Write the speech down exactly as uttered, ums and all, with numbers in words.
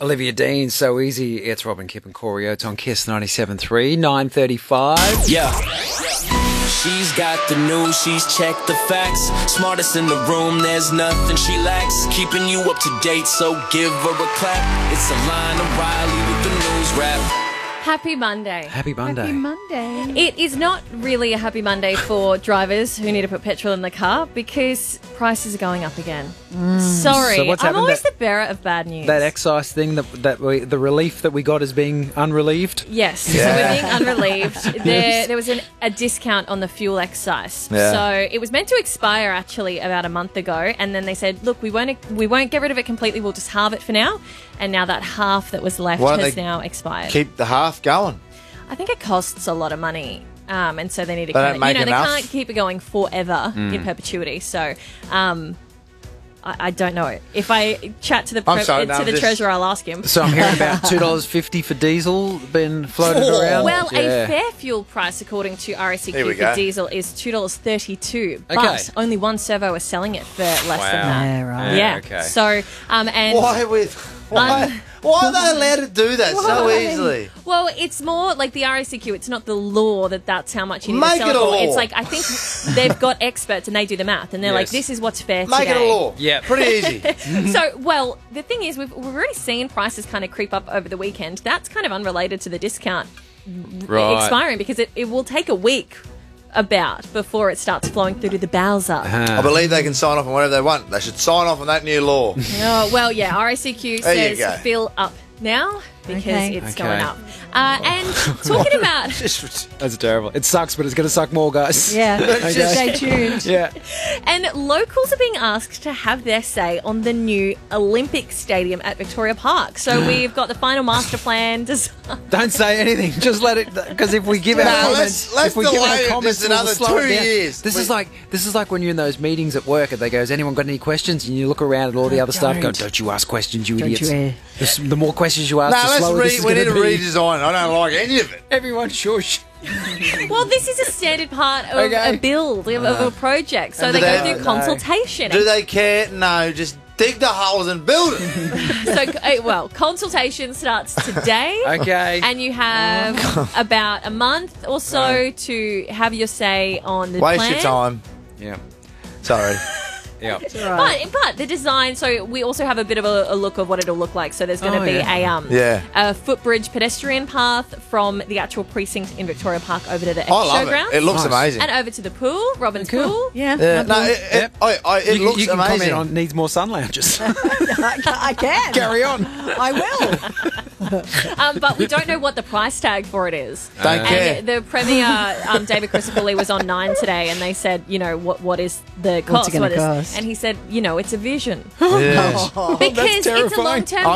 Olivia Dean, So Easy. It's Robin Kipp and Corey Oates on Kiss ninety-seven point three, nine thirty-five. Yeah. She's got the news, she's checked the facts. Smartest in the room, there's nothing she lacks. Keeping you up to date, so give her a clap. It's Alana Riley with the news wrap. Happy Monday. Happy Monday. Happy Monday. It is not really a happy Monday for drivers who need to put petrol in the car because prices are going up again. Sorry, So what's I'm happened? always That- the bearer of bad news. That excise thing, that that we, the relief that we got is being unrelieved. Yes, Yeah. so we're being unrelieved. There, there was an, a discount on the fuel excise. Yeah. So it was meant to expire actually about a month ago, and then they said, "Look, we won't we won't get rid of it completely. We'll just halve it for now." And now that half that was left Why don't has they now expired. Keep the half going. I think it costs a lot of money. Um, and so they need to They kind don't of, make you know, enough? they can't keep it going forever in perpetuity. So, um, I, I don't know. If I chat to the I'm pre- sorry, to no, I'm the just- treasurer, I'll ask him. So I'm hearing about two dollars fifty for diesel being floated Oh. around. Well, Yeah. a fair fuel price, according to R A C Here we Q for go. diesel, is two dollars thirty-two. Okay. But only one servo is selling it for less than that. Yeah, right. Yeah. okay. So, um, and Why with? Why? Um, why are they allowed to do that so Why? easily? well, it's more like the R A C Q. It's not the law that that's how much you need Make to sell it a for. law. It's like I think they've got experts and they do the math and they're like, Yes. this is what's fair Make today. it a law. Yeah. Pretty easy. So, well, the thing is, we've, we've already seen prices kind of creep up over the weekend. That's kind of unrelated to the discount Right. expiring because it, it will take a week about before it starts flowing through to the Bowser. I believe they can sign off on whatever they want. They should sign off on that new law. Oh, well, yeah, R A C Q There you says go. fill up now because Okay. it's Okay. going up. Uh, and talking about... That's terrible. It sucks, but it's going to suck more, guys. Yeah. Okay. Stay tuned. Yeah. And locals are being asked to have their say on the new Olympic Stadium at Victoria Park. So we've got the final master plan designed. Don't say anything. Just let it, because if we give our No, comments, let's- let's if we give delay our it comments, just we'll another slow it two down. years. This We- is like this is like when you're in those meetings at work and they go, "Has anyone got any questions?" And you look around at all the other stuff, go, Don't. "Don't you ask questions, you Don't idiots." you, eh? the, s- the more questions you ask, No, the let's slower this re- is we going need to to be. redesign. I don't like any of it. Everyone shush. Well, this is a standard part of Okay. a build, of, of a project. So And they do go they- through no. consultation. Do they care? No, just dig the holes and build it. So, uh, well, consultation starts today. Okay. And you have about a month or so to have your say on the Waste plan. your time. yeah. Sorry. Yeah. But, but the design, so we also have a bit of a, a look of what it'll look like. So there's going to Oh, be yeah. a um Yeah. a footbridge pedestrian path from the actual precinct in Victoria Park over to the I love showgrounds. it. It looks Nice. amazing. and over to the pool, Robin's Cool. pool. Yeah. Yeah. No, it, it, Yep. I, I, it you, looks you can amazing. comment on needs more sun lounges. I can. Carry on. I will. Um, but we don't know what the price tag for it is. Don't care. And the Premier, um, David Crisipulli, was on Nine today, and they said, you know, what what is the cost? What's it gonna What is- cost? And he said, you know, it's a vision Yeah. because it's a terrifying. long term